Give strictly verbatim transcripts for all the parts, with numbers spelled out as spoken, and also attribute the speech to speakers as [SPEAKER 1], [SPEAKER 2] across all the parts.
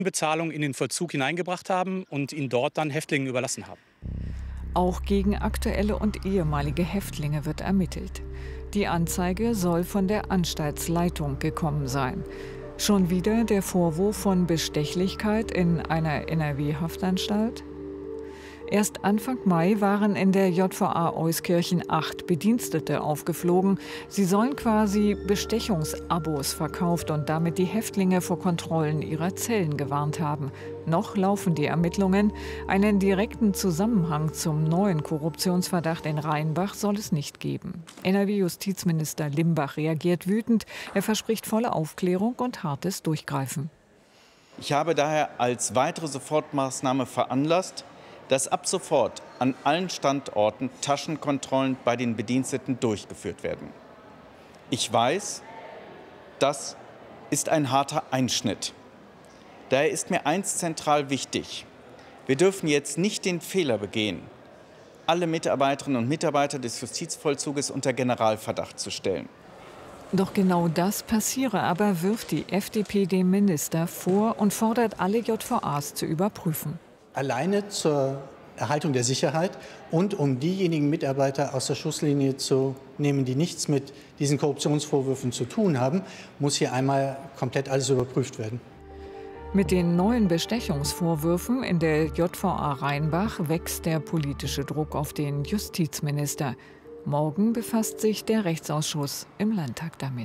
[SPEAKER 1] Bezahlung in den Vollzug hineingebracht haben und ihn dort dann Häftlingen überlassen haben.
[SPEAKER 2] Auch gegen aktuelle und ehemalige Häftlinge wird ermittelt. Die Anzeige soll von der Anstaltsleitung gekommen sein. Schon wieder der Vorwurf von Bestechlichkeit in einer N R W-Haftanstalt? Erst Anfang Mai waren in der J V A Euskirchen acht Bedienstete aufgeflogen. Sie sollen quasi Bestechungsabos verkauft und damit die Häftlinge vor Kontrollen ihrer Zellen gewarnt haben. Noch laufen die Ermittlungen. Einen direkten Zusammenhang zum neuen Korruptionsverdacht in Rheinbach soll es nicht geben. N R W-Justizminister Limbach reagiert wütend. Er verspricht volle Aufklärung und hartes Durchgreifen.
[SPEAKER 3] Ich habe daher als weitere Sofortmaßnahme veranlasst, dass ab sofort an allen Standorten Taschenkontrollen bei den Bediensteten durchgeführt werden. Ich weiß, das ist ein harter Einschnitt. Daher ist mir eins zentral wichtig. Wir dürfen jetzt nicht den Fehler begehen, alle Mitarbeiterinnen und Mitarbeiter des Justizvollzuges unter Generalverdacht zu stellen.
[SPEAKER 2] Doch genau das passiere aber, wirft die F D P dem Minister vor und fordert alle J V As zu überprüfen.
[SPEAKER 4] Alleine zur Erhaltung der Sicherheit und um diejenigen Mitarbeiter aus der Schusslinie zu nehmen, die nichts mit diesen Korruptionsvorwürfen zu tun haben, muss hier einmal komplett alles überprüft werden.
[SPEAKER 2] Mit den neuen Bestechungsvorwürfen in der J V A Rheinbach wächst der politische Druck auf den Justizminister. Morgen befasst sich der Rechtsausschuss im Landtag damit.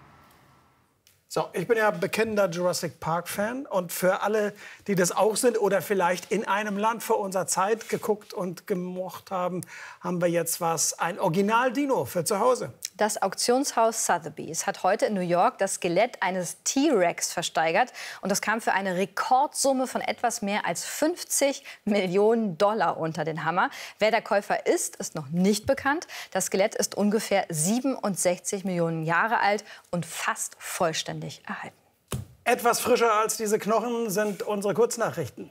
[SPEAKER 5] So, ich bin ja bekennender Jurassic Park-Fan und für alle, die das auch sind oder vielleicht in einem Land vor unserer Zeit geguckt und gemocht haben, haben wir jetzt was, ein Original-Dino für zu Hause.
[SPEAKER 6] Das Auktionshaus Sotheby's hat heute in New York das Skelett eines T-Rex versteigert. Und das kam für eine Rekordsumme von etwas mehr als fünfzig Millionen Dollar unter den Hammer. Wer der Käufer ist, ist noch nicht bekannt. Das Skelett ist ungefähr siebenundsechzig Millionen Jahre alt und fast vollständig erhalten.
[SPEAKER 5] Etwas frischer als diese Knochen sind unsere Kurznachrichten.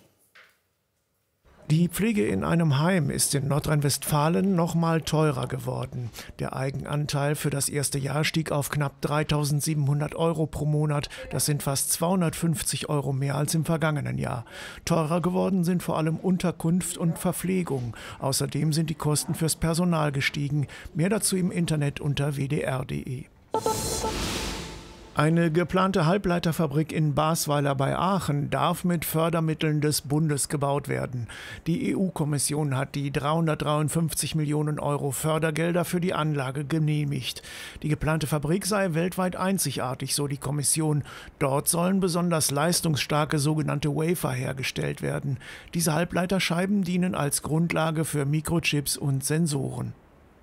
[SPEAKER 7] Die Pflege in einem Heim ist in Nordrhein-Westfalen noch mal teurer geworden. Der Eigenanteil für das erste Jahr stieg auf knapp dreitausendsiebenhundert Euro pro Monat. Das sind fast zweihundertfünfzig Euro mehr als im vergangenen Jahr. Teurer geworden sind vor allem Unterkunft und Verpflegung. Außerdem sind die Kosten fürs Personal gestiegen. Mehr dazu im Internet unter w d r punkt d e. Eine geplante Halbleiterfabrik in Basweiler bei Aachen darf mit Fördermitteln des Bundes gebaut werden. Die E U-Kommission hat die dreihundertdreiundfünfzig Millionen Euro Fördergelder für die Anlage genehmigt. Die geplante Fabrik sei weltweit einzigartig, so die Kommission. Dort sollen besonders leistungsstarke sogenannte Wafer hergestellt werden. Diese Halbleiterscheiben dienen als Grundlage für Mikrochips und Sensoren.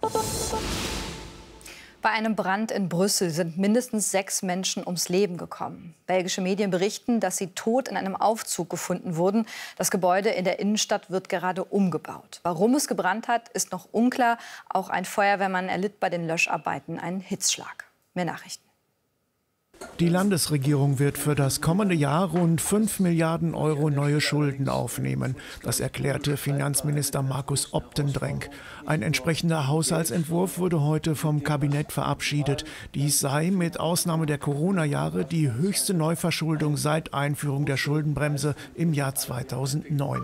[SPEAKER 6] Bei einem Brand in Brüssel sind mindestens sechs Menschen ums Leben gekommen. Belgische Medien berichten, dass sie tot in einem Aufzug gefunden wurden. Das Gebäude in der Innenstadt wird gerade umgebaut. Warum es gebrannt hat, ist noch unklar. Auch ein Feuerwehrmann erlitt bei den Löscharbeiten einen Hitzschlag. Mehr Nachrichten.
[SPEAKER 7] Die Landesregierung wird für das kommende Jahr rund fünf Milliarden Euro neue Schulden aufnehmen. Das erklärte Finanzminister Markus Optendrenk. Ein entsprechender Haushaltsentwurf wurde heute vom Kabinett verabschiedet. Dies sei mit Ausnahme der Corona-Jahre die höchste Neuverschuldung seit Einführung der Schuldenbremse im Jahr zweitausendneun.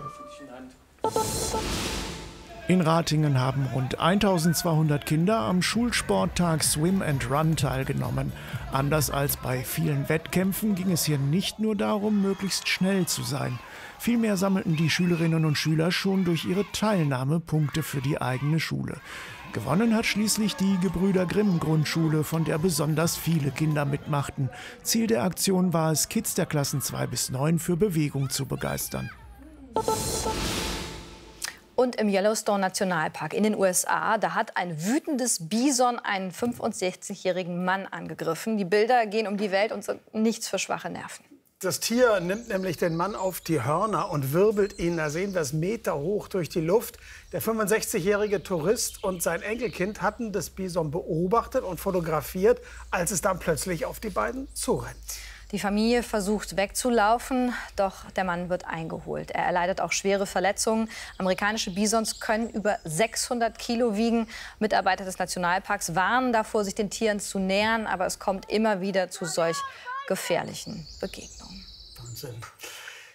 [SPEAKER 7] In Ratingen haben rund eintausendzweihundert Kinder am Schulsporttag Swim and Run teilgenommen. Anders als bei vielen Wettkämpfen ging es hier nicht nur darum, möglichst schnell zu sein. Vielmehr sammelten die Schülerinnen und Schüler schon durch ihre Teilnahme Punkte für die eigene Schule. Gewonnen hat schließlich die Gebrüder Grimm Grundschule, von der besonders viele Kinder mitmachten. Ziel der Aktion war es, Kids der Klassen zwei bis neun für Bewegung zu begeistern.
[SPEAKER 6] Und im Yellowstone Nationalpark in den U S A, da hat ein wütendes Bison einen fünfundsechzigjährigen Mann angegriffen. Die Bilder gehen um die Welt und sind nichts für schwache Nerven.
[SPEAKER 5] Das Tier nimmt nämlich den Mann auf die Hörner und wirbelt ihn, da sehen wir es, meterhoch durch die Luft. Der fünfundsechzigjährige Tourist und sein Enkelkind hatten das Bison beobachtet und fotografiert, als es dann plötzlich auf die beiden zurennt.
[SPEAKER 6] Die Familie versucht wegzulaufen, doch der Mann wird eingeholt. Er erleidet auch schwere Verletzungen. Amerikanische Bisons können über sechshundert Kilo wiegen. Mitarbeiter des Nationalparks warnen davor, sich den Tieren zu nähern, aber es kommt immer wieder zu solch gefährlichen Begegnungen.
[SPEAKER 5] Wahnsinn.